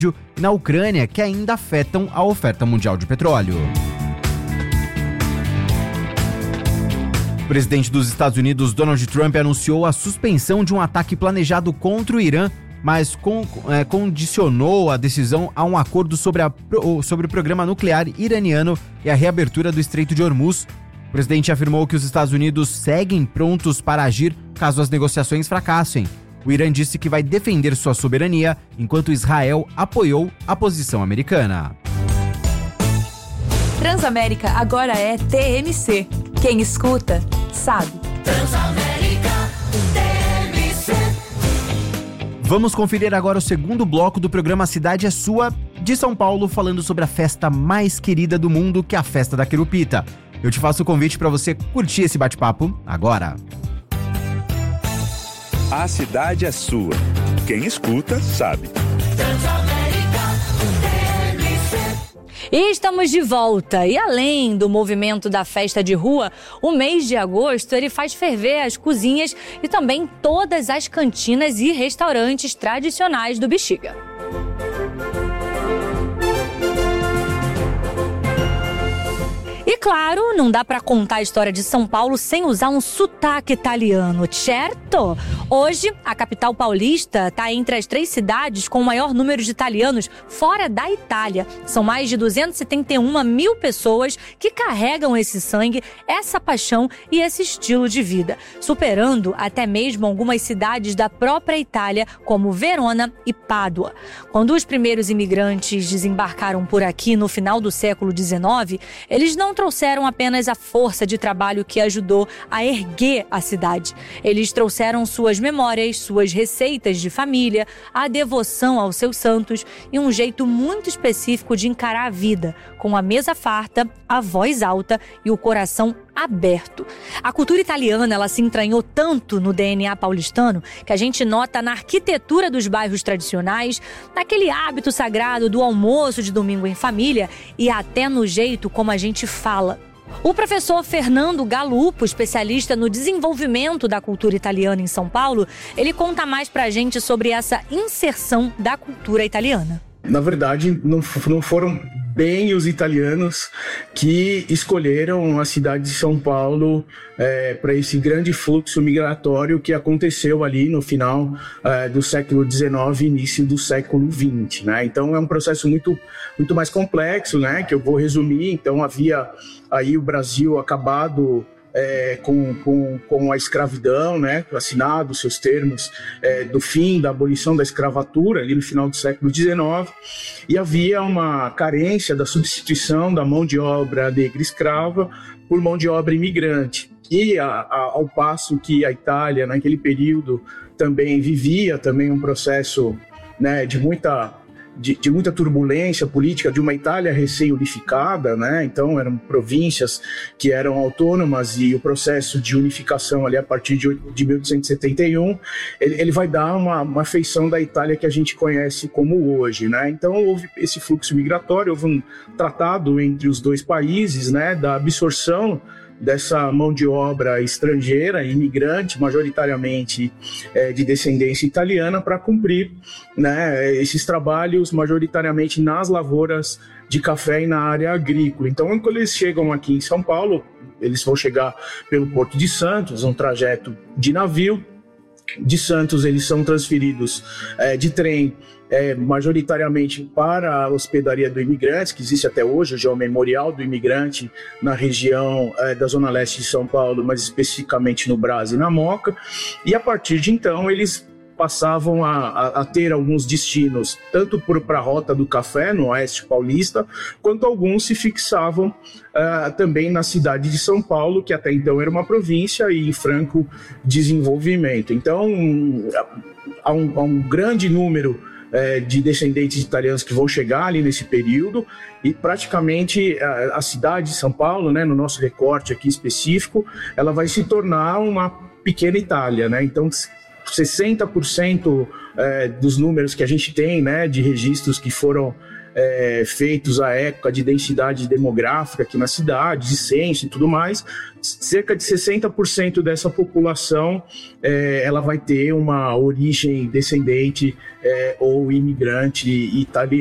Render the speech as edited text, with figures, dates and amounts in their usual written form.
e na Ucrânia que ainda afetam a oferta mundial de petróleo. O presidente dos Estados Unidos, Donald Trump, anunciou a suspensão de um ataque planejado contra o Irã, mas condicionou a decisão a um acordo sobre o programa nuclear iraniano e a reabertura do Estreito de Hormuz. O presidente afirmou que os Estados Unidos seguem prontos para agir caso as negociações fracassem. O Irã disse que vai defender sua soberania, enquanto Israel apoiou a posição americana. Transamérica agora é TMC. Quem escuta, sabe. Transamérica TMC. Vamos conferir agora o segundo bloco do programa Cidade é Sua, de São Paulo, falando sobre a festa mais querida do mundo, que é a Festa da Querupita. Eu te faço o convite para você curtir esse bate-papo agora. A cidade é sua. Quem escuta, sabe. E estamos de volta. E além do movimento da festa de rua, o mês de agosto ele faz ferver as cozinhas e também todas as cantinas e restaurantes tradicionais do Bexiga. E claro, não dá para contar a história de São Paulo sem usar um sotaque italiano, certo? Hoje, a capital paulista está entre as 3 cidades com o maior número de italianos fora da Itália. São mais de 271 mil pessoas que carregam esse sangue, essa paixão e esse estilo de vida, superando até mesmo algumas cidades da própria Itália, como Verona e Pádua. Quando os primeiros imigrantes desembarcaram por aqui no final do século XIX, eles não trouxeram apenas a força de trabalho que ajudou a erguer a cidade. Eles trouxeram suas memórias, suas receitas de família, a devoção aos seus santos e um jeito muito específico de encarar a vida, com a mesa farta, a voz alta e o coração aberto. A cultura italiana ela se entranhou tanto no DNA paulistano que a gente nota na arquitetura dos bairros tradicionais, naquele hábito sagrado do almoço de domingo em família e até no jeito como a gente fala. O professor Fernando Galupo, especialista no desenvolvimento da cultura italiana em São Paulo, ele conta mais pra gente sobre essa inserção da cultura italiana. Na verdade, não foram bem os italianos que escolheram a cidade de São Paulo para esse grande fluxo migratório que aconteceu ali no final do século XIX e início do século XX, né? Então é um processo muito mais complexo, né? Que eu vou resumir. Então havia aí o Brasil acabado com a escravidão, né, assinado seus termos do fim da abolição da escravatura ali no final do século XIX, e havia uma carência da substituição da mão de obra negra escrava por mão de obra imigrante. E ao passo que a Itália naquele período também vivia um processo, né, de muita turbulência política, de uma Itália recém-unificada, né? Então eram províncias que eram autônomas, e o processo de unificação ali a partir de 1871, ele vai dar uma feição da Itália que a gente conhece como hoje, né? Então houve esse fluxo migratório, houve um tratado entre os dois países, né, da absorção dessa mão de obra estrangeira, imigrante, majoritariamente de descendência italiana, para cumprir, né, esses trabalhos majoritariamente nas lavouras de café e na área agrícola. Então, quando eles chegam aqui em São Paulo, eles vão chegar pelo Porto de Santos, um trajeto de navio. De Santos, eles são transferidos de trem majoritariamente para a hospedaria do imigrante, que existe até hoje é o Memorial do Imigrante na região da Zona Leste de São Paulo, mas especificamente no Brás e na Moca. E a partir de então, eles passavam a ter alguns destinos, tanto para a Rota do Café, no Oeste Paulista, quanto alguns se fixavam também na cidade de São Paulo, que até então era uma província e em franco desenvolvimento. Então, há um grande número de descendentes de italianos que vão chegar ali nesse período, e praticamente a cidade de São Paulo, né, no nosso recorte aqui específico, ela vai se tornar uma pequena Itália, né? Então 60% dos números que a gente tem, né, de registros que foram feitos à época de densidade demográfica aqui na cidade, de censo e tudo mais, cerca de 60% dessa população ela vai ter uma origem descendente ou imigrante italiana.